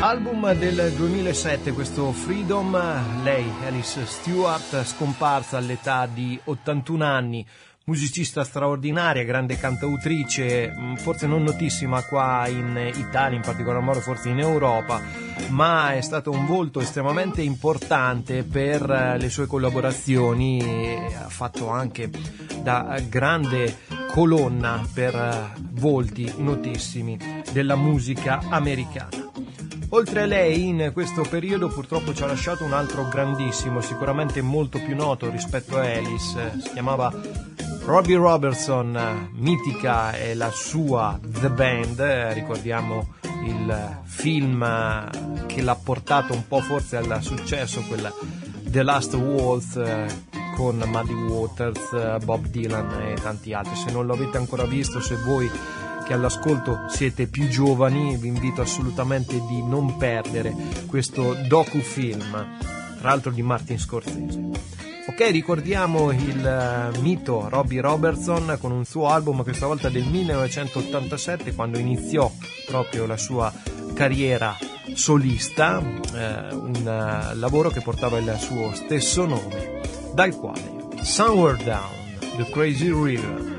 Album del 2007, questo Freedom. Lei, Alice Stewart, scomparsa all'età di 81 anni, musicista straordinaria, grande cantautrice, forse non notissima qua in Italia, in particolar modo forse in Europa, ma è stato un volto estremamente importante per le sue collaborazioni e ha fatto anche da grande colonna per volti notissimi della musica americana. Oltre a lei, in questo periodo purtroppo ci ha lasciato un altro grandissimo, sicuramente molto più noto rispetto a Alice, si chiamava Robbie Robertson. Mitica è la sua The Band, ricordiamo il film che l'ha portato un po' forse al successo, quella The Last Waltz, con Muddy Waters, Bob Dylan e tanti altri. Se non lo avete ancora visto, se voi che all'ascolto siete più giovani, vi invito assolutamente di non perdere questo docufilm, tra l'altro di Martin Scorsese. Ok, ricordiamo il mito Robbie Robertson con un suo album, questa volta del 1987, quando iniziò proprio la sua carriera solista, un lavoro che portava il suo stesso nome, dal quale Somewhere Down the Crazy River.